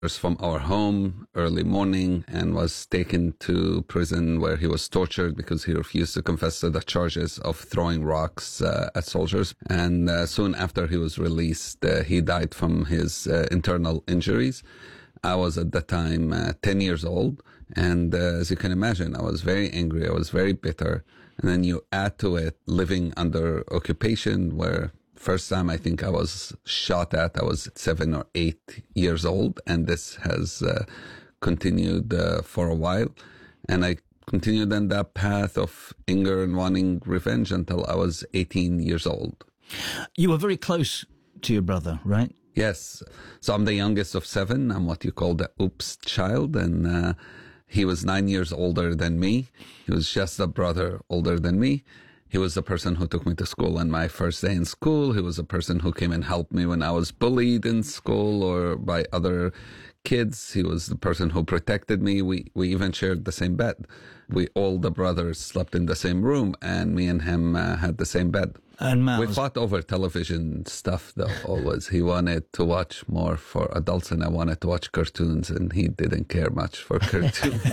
from our home early morning and was taken to prison where he was tortured because he refused to confess to the charges of throwing rocks at soldiers. And soon after he was released, he died from his internal injuries. I was at the time 10 years old. And as you can imagine, I was very angry. I was very bitter. And then you add to it living under occupation where first time I think I was shot at, I was 7 or 8 years old. And this has continued for a while. And I continued on that path of anger and wanting revenge until I was 18 years old. You were very close to your brother, right? Yes. So I'm the youngest of 7. I'm what you call the oops child. And he was 9 years older than me. He was just a brother older than me. He was the person who took me to school on my first day in school. He was the person who came and helped me when I was bullied in school or by other kids. He was the person who protected me. We even shared the same bed. We all the brothers slept in the same room, and me and him had the same bed. And we fought over television stuff, though, always. He wanted to watch more for adults, and I wanted to watch cartoons, and he didn't care much for cartoons.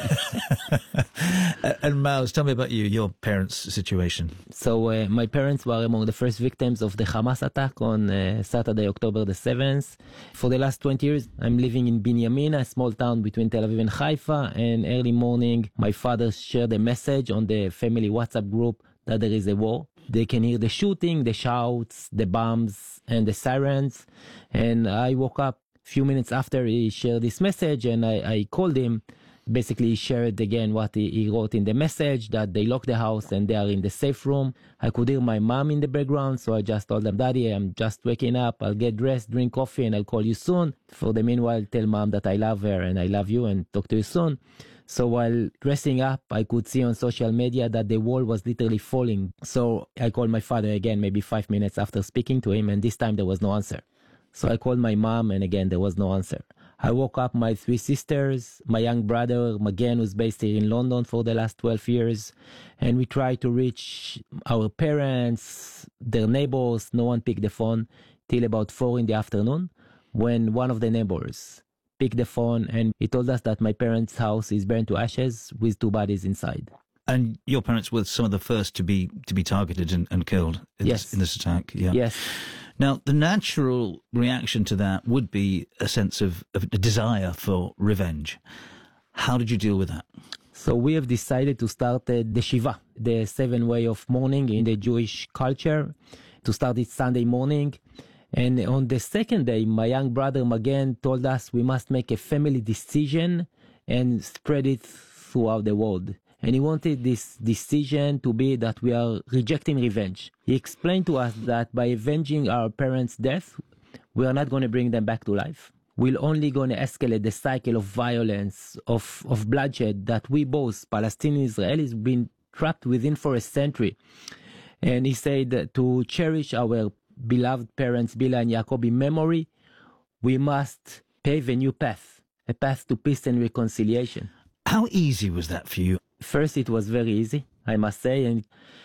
And Miles, tell me about your parents' situation. So my parents were among the first victims of the Hamas attack on Saturday, October the 7th. For the last 20 years, I'm living in Binyamin, a small town between Tel Aviv and Haifa, and early morning, my father shared a message on the family WhatsApp group that there is a war. They can hear the shooting, the shouts, the bombs, and the sirens. And I woke up a few minutes after he shared this message, and I called him. Basically, he shared again what he wrote in the message, that they locked the house and they are in the safe room. I could hear my mom in the background, so I just told them, Daddy, I'm just waking up. I'll get dressed, drink coffee, and I'll call you soon. For the meanwhile, tell Mom that I love her and I love you and talk to you soon. So while dressing up, I could see on social media that the wall was literally falling. So I called my father again, maybe 5 minutes after speaking to him, and this time there was no answer. So I called my mom, and again, there was no answer. I woke up my 3 sisters, my young brother, Magen, who's based here in London for the last 12 years, and we tried to reach our parents, their neighbors. No one picked the phone till about 4 in the afternoon, when one of the neighbors picked the phone, and he told us that my parents' house is burned to ashes with 2 bodies inside. And your parents were some of the first to be targeted and killed in this attack. Yeah. Yes. Now, the natural reaction to that would be a sense of a desire for revenge. How did you deal with that? So we have decided to start the Shiva, the 7 way of mourning in the Jewish culture, to start it Sunday morning. And on the second day, my young brother Magen told us we must make a family decision and spread it throughout the world. And he wanted this decision to be that we are rejecting revenge. He explained to us that by avenging our parents' death, we are not going to bring them back to life. We're only going to escalate the cycle of violence, of bloodshed that we both, Palestinian and Israelis, been trapped within for a century. And he said that to cherish our beloved parents, Bila and Yaakov, in memory, we must pave a new path, a path to peace and reconciliation. How easy was that for you? First, it was very easy, I must say. And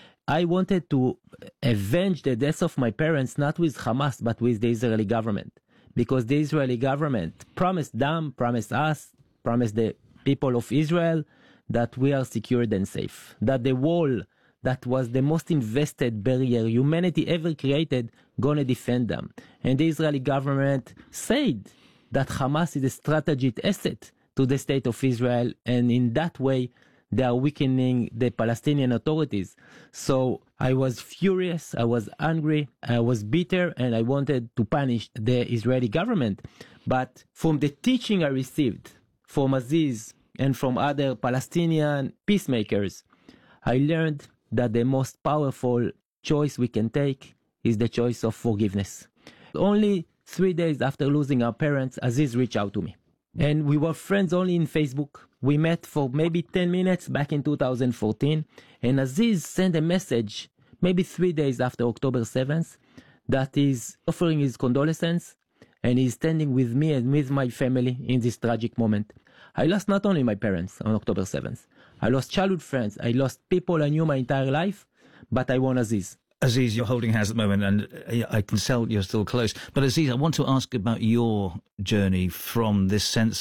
I wanted to avenge the deaths of my parents, not with Hamas, but with the Israeli government. Because the Israeli government promised them, promised us, promised the people of Israel that we are secured and safe. That the wall that was the most invested barrier humanity ever created gonna defend them. And the Israeli government said that Hamas is a strategic asset to the state of Israel, and in that way they are weakening the Palestinian authorities. So I was furious, I was angry, I was bitter, and I wanted to punish the Israeli government. But from the teaching I received from Aziz and from other Palestinian peacemakers, I learned that the most powerful choice we can take is the choice of forgiveness. Only 3 days after losing our parents, Aziz reached out to me. And we were friends only in Facebook. We met for maybe 10 minutes back in 2014. And Aziz sent a message maybe 3 days after October 7th that he's offering his condolences and he's standing with me and with my family in this tragic moment. I lost not only my parents on October 7th. I lost childhood friends. I lost people I knew my entire life, but I won Aziz. Aziz, you're holding hands at the moment, and I can tell you're still close. But Aziz, I want to ask about your journey from this sense